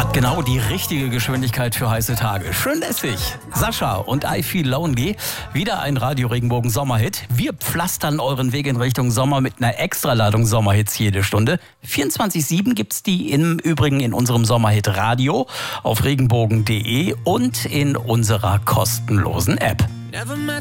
Genau die richtige Geschwindigkeit für heiße Tage. Schön lässig. Sascha und I Feel Lonely. Wieder ein Radio Regenbogen Sommerhit. Wir pflastern euren Weg in Richtung Sommer mit einer Extraladung Sommerhits jede Stunde. 24/7 gibt's die im Übrigen in unserem Sommerhit Radio auf regenbogen.de und in unserer kostenlosen App.